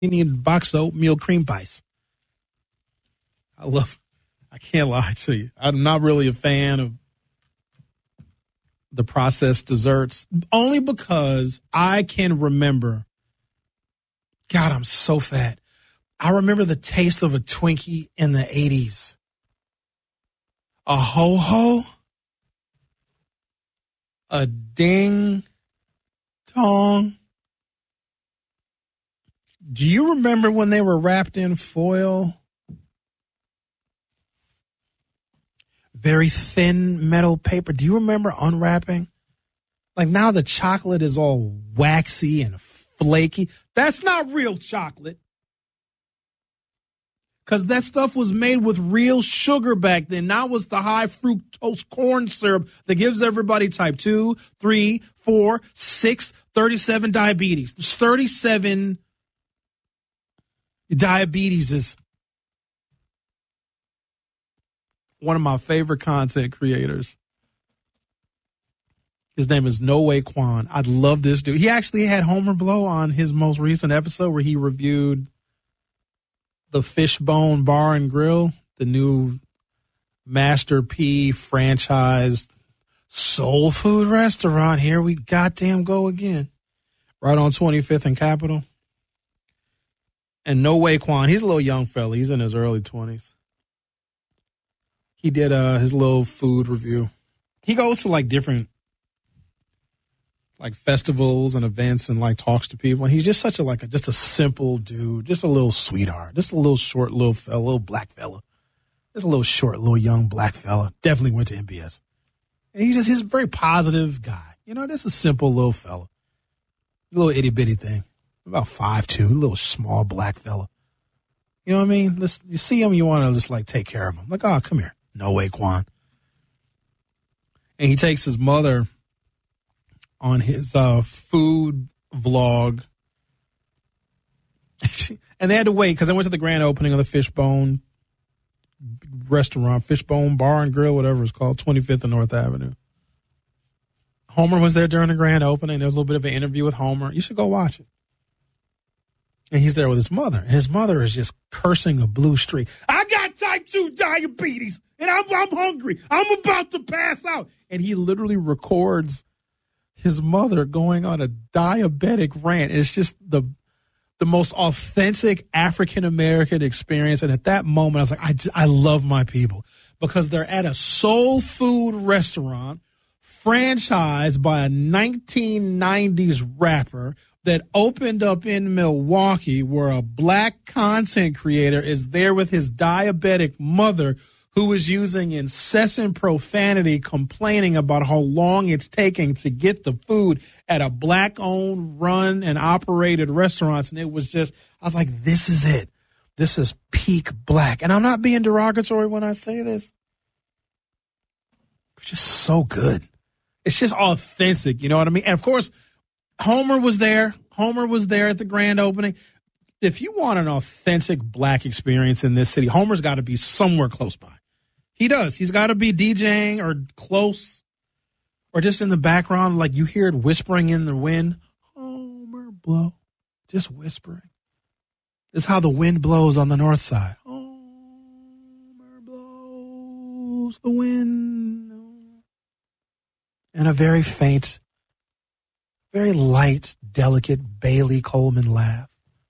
need box oatmeal cream pies. I can't lie to you. I'm not really a fan of the processed desserts, only because I can remember, God, I'm so fat. I remember the taste of a Twinkie in the 80s. A ho-ho, a ding dong. Do you remember when they were wrapped in foil? Very thin metal paper. Do you remember unwrapping? Like now the chocolate is all waxy and flaky. That's not real chocolate. Because that stuff was made with real sugar back then. Now it's the high fructose corn syrup that gives everybody type 2, 3, 4, 6, 37 diabetes. There's 37 diabetes is one of my favorite content creators. His name is No Way Kwan. I love this dude. He actually had Homer Blow on his most recent episode where he reviewed the Fishbone Bar and Grill, the new Master P franchise soul food restaurant. Here we goddamn go again. Right on 25th and Capitol. And No Way Kwan, he's a little young fella. He's in his early 20s. He did his little food review. He goes to like different like festivals and events and like talks to people. And he's just such a just a simple dude, just a little sweetheart, just a little short little fella, little black fella, just a little short, little young black fella. Definitely went to MBS. And he's a very positive guy. You know, just a simple little fella, a little itty bitty thing, about 5'2", little small black fella. You know what I mean? You see him, you want to just like take care of him. Like, oh, come here. No Way Kwan. And he takes his mother on his food vlog. And they had to wait because I went to the grand opening of the Fishbone restaurant, Fishbone Bar and Grill, whatever it's called, 25th and North Avenue. Homer was there during the grand opening. There was a little bit of an interview with Homer. You should go watch it. And he's there with his mother. And his mother is just cursing a blue streak. I got type 2 diabetes, and I'm hungry. I'm about to pass out. And he literally records his mother going on a diabetic rant. And it's just the most authentic African-American experience. And at that moment, I was like, I love my people. Because they're at a soul food restaurant franchised by a 1990s rapper that opened up in Milwaukee, where a black content creator is there with his diabetic mother, who is using incessant profanity, complaining about how long it's taking to get the food at a black-owned, run, and operated restaurants. And it was just, I was like, this is it. This is peak black. And I'm not being derogatory when I say this. It's just so good. It's just authentic, you know what I mean? And, of course, Homer was there. Homer was there at the grand opening. If you want an authentic black experience in this city, Homer's got to be somewhere close by. He does. He's got to be DJing or close or just in the background, like you hear it whispering in the wind. Homer blow. Just whispering. This is how the wind blows on the north side. Homer blows the wind. And a very faint, very light, delicate Bailey Coleman laugh.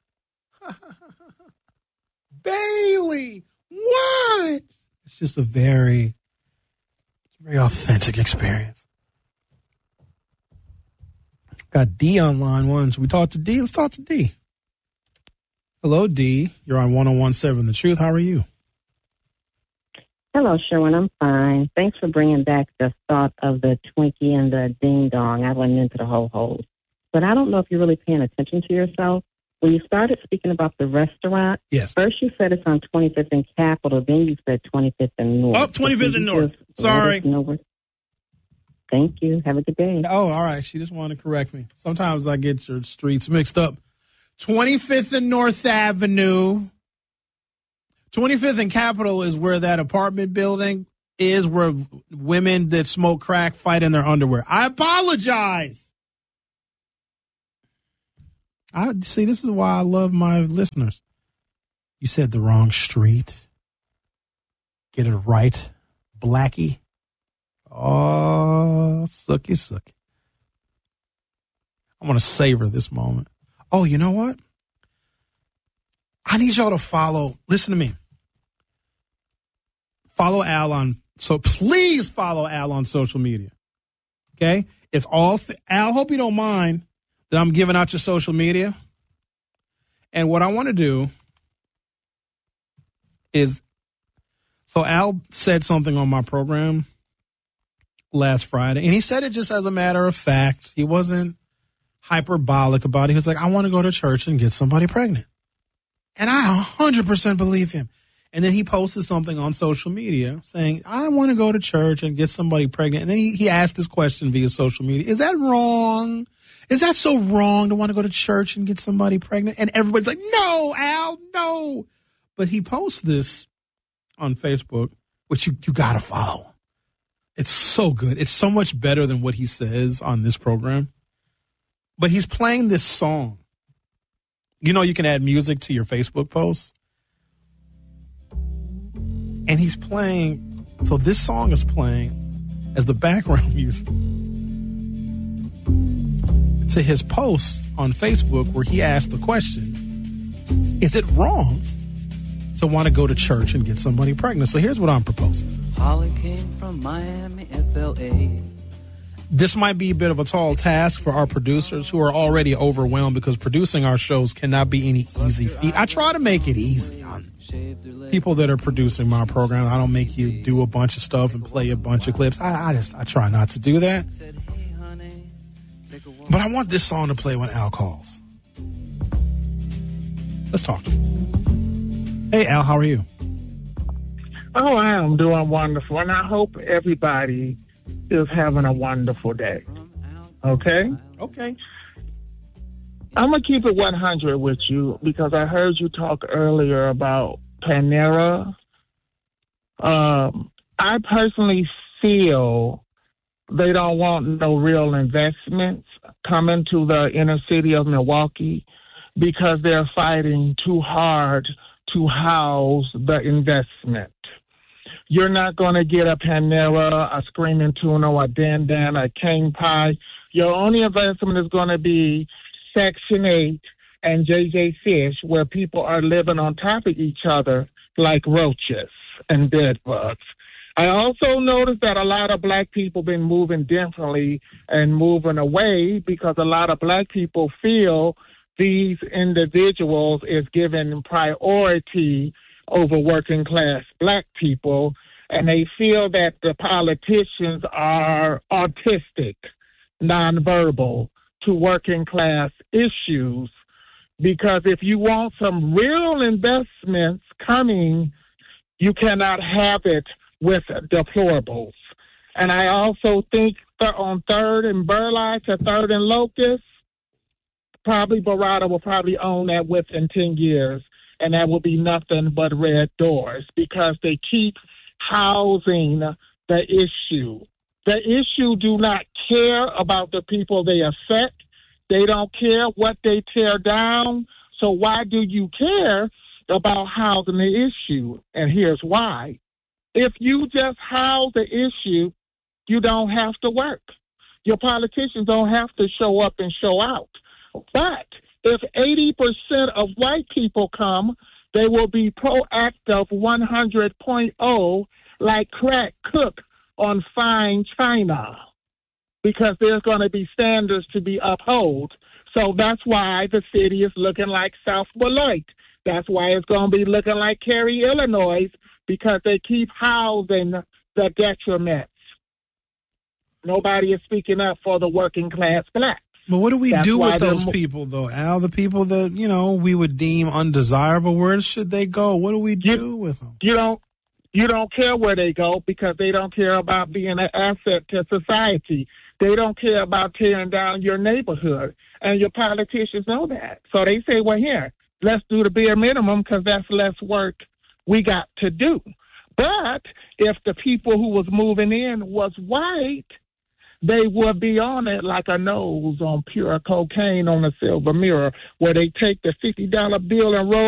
Bailey, what? It's just a very authentic experience. Got D on line one. Should we talk to D? Let's talk to D. Hello, D. You're on 101.7 The Truth. How are you? Hello, Sherwin. I'm fine. Thanks for bringing back the thought of the Twinkie and the Ding Dong. I went into the whole hole. But I don't know if you're really paying attention to yourself. When you started speaking about the restaurant, yes. First you said it's on 25th and Capitol, then you said 25th and North. Oh, 25th and North. Sorry. Thank you. Have a good day. Oh, all right. She just wanted to correct me. Sometimes I get your streets mixed up. 25th and North Avenue. 25th and Capitol is where that apartment building is, where women that smoke crack fight in their underwear. I apologize. See, this is why I love my listeners. You said the wrong street. Get it right, Blackie. Oh, sucky. I'm going to savor this moment. Oh, you know what? I need y'all to follow. Listen to me. Follow Al on. So please follow Al on social media. Okay? It's all. Al, hope you don't mind that I'm giving out your social media. And what I want to do is, so Al said something on my program last Friday, and he said it just as a matter of fact. He wasn't hyperbolic about it. He was like, I want to go to church and get somebody pregnant. And I 100% believe him. And then he posted something on social media saying, I want to go to church and get somebody pregnant. And then he asked this question via social media. Is that wrong? Is that so wrong to want to go to church and get somebody pregnant? And everybody's like, no, Al, no. But he posts this on Facebook, which you got to follow. It's so good. It's so much better than what he says on this program. But he's playing this song. You know, you can add music to your Facebook posts. And he's playing, so this song is playing as the background music to his post on Facebook where he asked the question, is it wrong to want to go to church and get somebody pregnant? So here's what I'm proposing. Holly came from Miami, FLA. This might be a bit of a tall task for our producers who are already overwhelmed because producing our shows cannot be any easy feat. I try to make it easy on people that are producing my program. I don't make you do a bunch of stuff and play a bunch of clips. I try not to do that. But I want this song to play when Al calls. Let's talk to him. Hey, Al, how are you? Oh, I am doing wonderful, and I hope everybody is having a wonderful day. Okay? Okay. I'm going to keep it 100 with you because I heard you talk earlier about Panera. I personally feel they don't want no real investments coming to the inner city of Milwaukee because they're fighting too hard to house the investment. You're not going to get a Panera, a Screaming Tuna, a Dan Dan, a King Pie. Your only investment is going to be Section 8 and JJ Fish, where people are living on top of each other like roaches and bed bugs. I also noticed that a lot of black people been moving differently and moving away because a lot of black people feel these individuals is given priority over working class black people, and they feel that the politicians are autistic, nonverbal to working class issues. Because if you want some real investments coming, you cannot have it with deplorables. And I also think that on 3rd and Burleigh to 3rd and Locust, probably Barada will probably own that within 10 years. And that will be nothing but red doors because they keep housing the issue. The issue do not care about the people they affect. They don't care what they tear down. So why do you care about housing the issue? And here's why. If you just house the issue, you don't have to work. Your politicians don't have to show up and show out. But if 80% of white people come, they will be proactive 100.0 like Crack Cook on Fine China because there's going to be standards to be upheld. So that's why the city is looking like South Beloit. That's why it's going to be looking like Cary, Illinois, because they keep housing the detriments. Nobody is speaking up for the working class blacks. But what do we do with those people, though, Al? The people that, we would deem undesirable, where should they go? What do we do with them? You don't care where they go because they don't care about being an asset to society. They don't care about tearing down your neighborhood. And your politicians know that. So they say, well, here, let's do the bare minimum because that's less work we got to do. But if the people who was moving in was white, they will be on it like a nose on pure cocaine on a silver mirror, where they take the $50 bill and roll